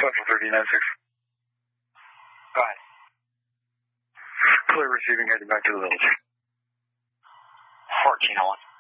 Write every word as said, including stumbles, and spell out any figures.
Central thirty-nine six. Go ahead. Clear receiving, heading back to the village. fourteen oh one.